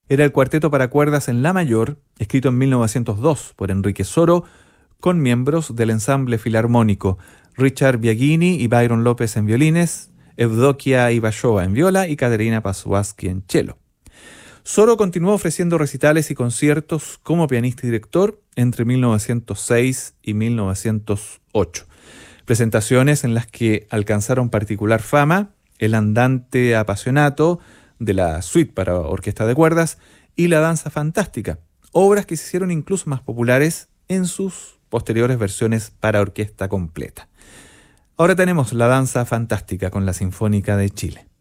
Era el cuarteto para cuerdas en la mayor, escrito en 1902 por Enrique Soro, con miembros del ensamble filarmónico Richard Biagini y Byron López en violines, Evdokia Ivashova en viola y Katerina Pasłaski en cello. Soro continuó ofreciendo recitales y conciertos como pianista y director entre 1906 y 1908. Presentaciones en las que alcanzaron particular fama el andante apasionato de la suite para orquesta de cuerdas y la danza fantástica, obras que se hicieron incluso más populares en sus posteriores versiones para orquesta completa. Ahora tenemos la danza fantástica con la Sinfónica de Chile.